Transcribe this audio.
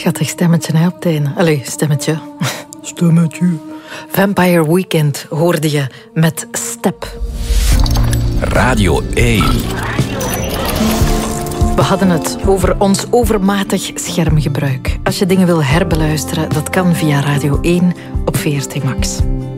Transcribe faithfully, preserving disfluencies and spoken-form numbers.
Schattig stemmetje, hè, op het einde. Allee, stemmetje. Stemmetje. Vampire Weekend hoorde je met Step. Radio één. We hadden het over ons overmatig schermgebruik. Als je dingen wil herbeluisteren, dat kan via Radio één op V R T Max.